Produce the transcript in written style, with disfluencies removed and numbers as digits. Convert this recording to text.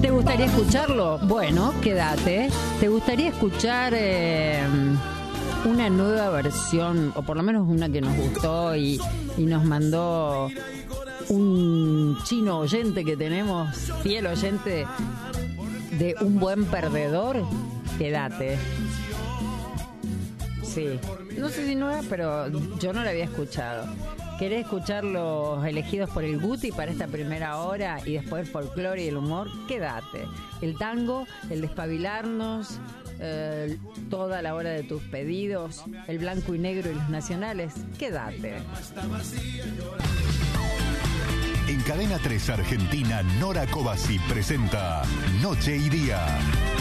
¿Te gustaría escucharlo? Bueno, quédate. ¿Te gustaría escuchar una nueva versión, o por lo menos una que nos gustó y nos mandó un chino oyente que tenemos, fiel oyente de Un Buen Perdedor? Quédate. Sí, no sé si nueva, pero yo no la había escuchado. ¿Querés escuchar los elegidos por el Guti para esta primera hora y después el folclore y el humor? Quédate. El tango, el despabilarnos, toda la hora de tus pedidos, el blanco y negro y los nacionales. Quédate. En Cadena 3 Argentina, Nora Cobasi presenta Noche y Día.